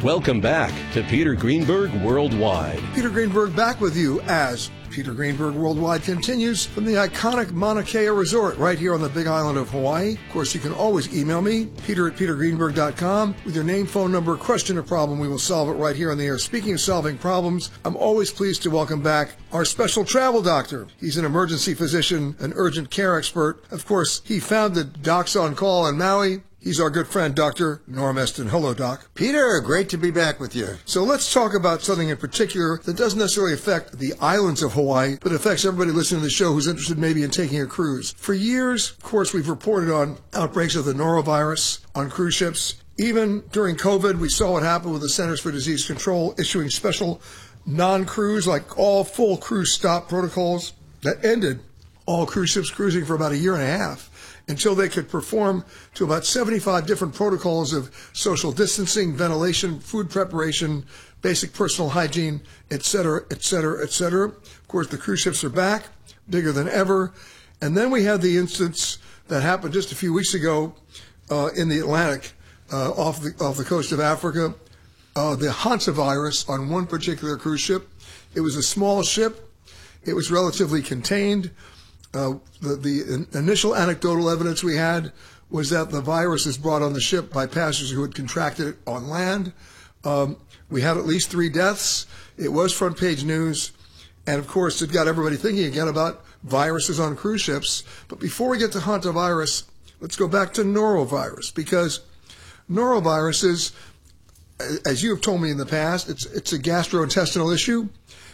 Welcome back to Peter Greenberg Worldwide. Peter Greenberg back with you as Peter Greenberg Worldwide continues from the iconic Mauna Kea Resort right here on the Big Island of Hawaii. Of course, you can always email me, peter@petergreenberg.com, with your name, phone number, question, or problem. We will solve it right here on the air. Speaking of solving problems, I'm always pleased to welcome back our special travel doctor. He's an emergency physician, an urgent care expert. Of course, he founded Docs on Call in Maui. He's our good friend, Dr. Norm Eston. Hello, Doc. Peter, great to be back with you. So let's talk about something in particular that doesn't necessarily affect the islands of Hawaii, but affects everybody listening to the show who's interested maybe in taking a cruise. For years, of course, we've reported on outbreaks of the norovirus on cruise ships. Even during COVID, we saw what happened with the Centers for Disease Control issuing special non-cruise, like all full cruise stop protocols that ended all cruise ships cruising for about a year and a half, until they could perform to about 75 different protocols of social distancing, ventilation, food preparation, basic personal hygiene, et cetera, et cetera, et cetera. Of course, the cruise ships are back, bigger than ever. And then we had the instance that happened just a few weeks ago in the Atlantic off the coast of Africa, the hantavirus on one particular cruise ship. It was a small ship. It was relatively contained. The initial anecdotal evidence we had was that the virus is brought on the ship by passengers who had contracted it on land. We had at least 3 deaths. It was front page news. And of course, it got everybody thinking again about viruses on cruise ships. But before we get to hantavirus, let's go back to norovirus, because norovirus is, as you have told me in the past, it's a gastrointestinal issue.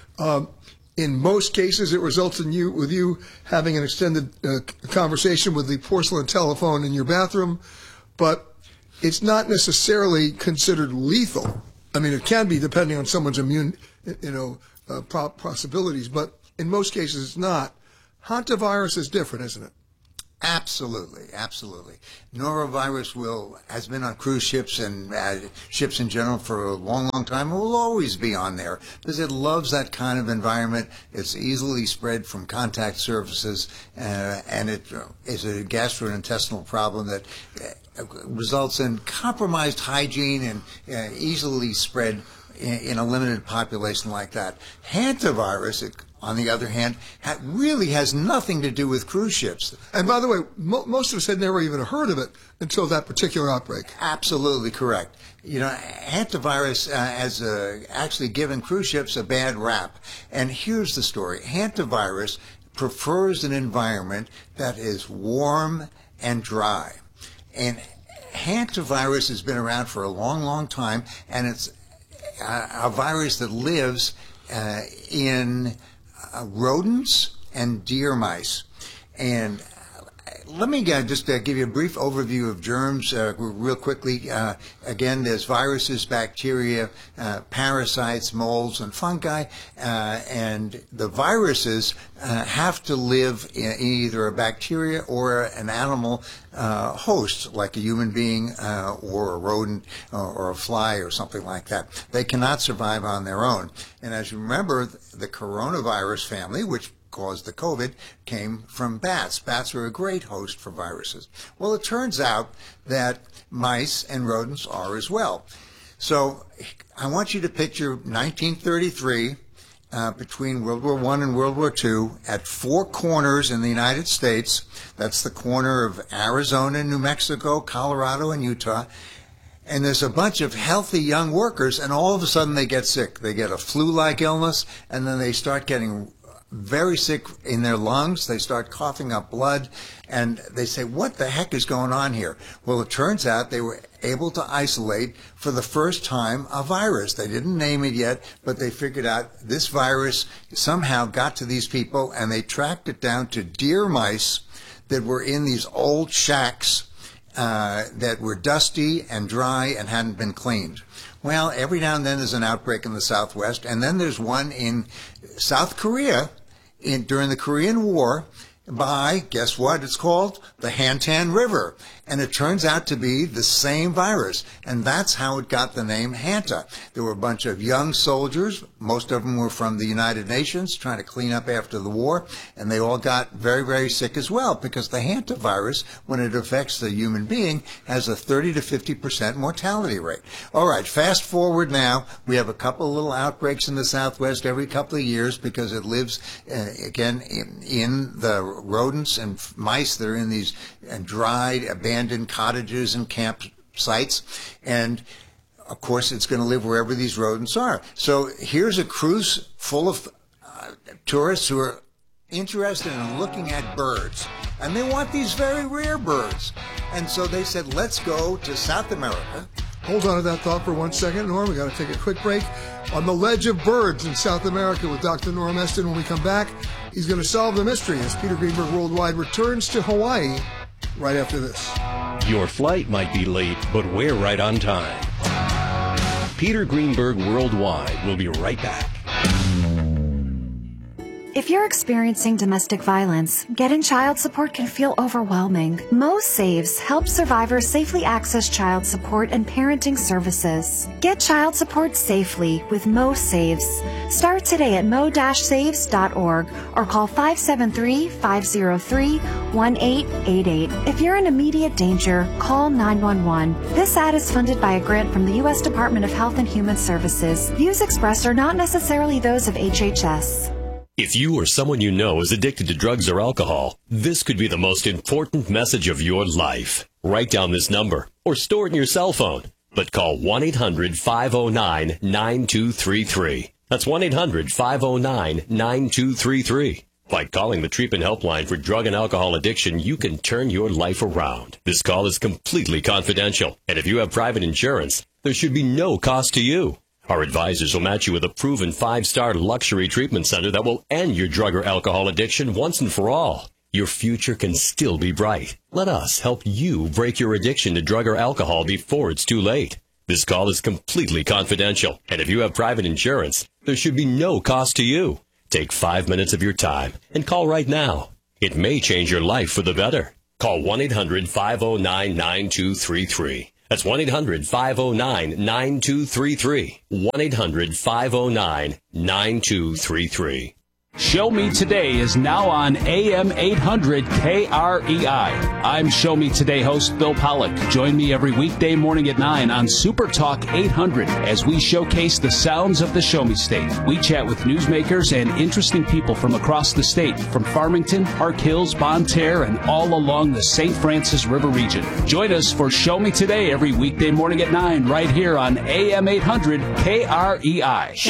In most cases, it results in you having an extended conversation with the porcelain telephone in your bathroom, but it's not necessarily considered lethal. I mean, it can be depending on someone's immune, possibilities, but in most cases, it's not. Hantavirus is different, isn't it? Absolutely, absolutely. Norovirus has been on cruise ships and ships in general for a long, long time. It will always be on there because it loves that kind of environment. It's easily spread from contact surfaces, and it is a gastrointestinal problem that results in compromised hygiene and easily spread in a limited population like that. Hantavirus, on the other hand, really has nothing to do with cruise ships. And by the way, most of us had never even heard of it until that particular outbreak. Absolutely correct. Hantavirus has actually given cruise ships a bad rap. And here's the story. Hantavirus prefers an environment that is warm and dry. And hantavirus has been around for a long, long time, and it's a virus that lives in rodents and deer mice. And let me just give you a brief overview of germs real quickly. Again, there's viruses, bacteria, parasites, molds, and fungi. And the viruses have to live in either a bacteria or an animal host, like a human being or a rodent or a fly or something like that. They cannot survive on their own. And as you remember, the coronavirus family, which caused the COVID, came from bats. Bats are a great host for viruses. Well, it turns out that mice and rodents are as well. So I want you to picture 1933, between World War I and World War II, at 4 corners in the United States. That's the corner of Arizona, New Mexico, Colorado, and Utah. And there's a bunch of healthy young workers, and all of a sudden they get sick. They get a flu-like illness, and then they start getting very sick in their lungs. They start coughing up blood, and they say, what the heck is going on here? Well, it turns out they were able to isolate for the first time a virus. They didn't name it yet, but they figured out this virus somehow got to these people, and they tracked it down to deer mice that were in these old shacks that were dusty and dry and hadn't been cleaned. Well, every now and then there's an outbreak in the Southwest, and then there's one in South Korea during the Korean War by, guess what it's called? The Hantan River. And it turns out to be the same virus. And that's how it got the name Hanta. There were a bunch of young soldiers. Most of them were from the United Nations trying to clean up after the war. And they all got very, very sick as well, because the Hanta virus, when it affects the human being, has a 30 to 50% mortality rate. All right, fast forward now. We have a couple of little outbreaks in the Southwest every couple of years because it lives, again, in the rodents and mice that are in these dried, abandoned cottages and campsites. And of course, it's going to live wherever these rodents are. So here's a cruise full of tourists who are interested in looking at birds. And they want these very rare birds. And so they said, let's go to South America. Hold on to that thought for 1 second, Norm. We got to take a quick break. On the ledge of birds in South America with Dr. Norm Eston. When we come back, he's going to solve the mystery as Peter Greenberg Worldwide returns to Hawaii right after this. Your flight might be late, but we're right on time. Peter Greenberg Worldwide will be right back. If you're experiencing domestic violence, getting child support can feel overwhelming. Mo Saves helps survivors safely access child support and parenting services. Get child support safely with Mo Saves. Start today at mo-saves.org or call 573-503-1888. If you're in immediate danger, call 911. This ad is funded by a grant from the U.S. Department of Health and Human Services. Views expressed are not necessarily those of HHS. If you or someone you know is addicted to drugs or alcohol, this could be the most important message of your life. Write down this number or store it in your cell phone. But call 1-800-509-9233. That's 1-800-509-9233. By calling the treatment helpline for drug and alcohol addiction, you can turn your life around. This call is completely confidential. And if you have private insurance, there should be no cost to you. Our advisors will match you with a proven 5-star luxury treatment center that will end your drug or alcohol addiction once and for all. Your future can still be bright. Let us help you break your addiction to drug or alcohol before it's too late. This call is completely confidential, and if you have private insurance, there should be no cost to you. Take 5 minutes of your time and call right now. It may change your life for the better. Call 1-800-509-9233. That's 1-800-509-9233. 1-800-509-9233. Show Me Today is now on AM 800 KREI. I'm Show Me Today host Bill Pollock. Join me every weekday morning at 9 on Super Talk 800 as we showcase the sounds of the Show Me State. We chat with newsmakers and interesting people from across the state, from Farmington, Park Hills, Bonne Terre, and all along the St. Francis River region. Join us for Show Me Today every weekday morning at 9 right here on AM 800 KREI.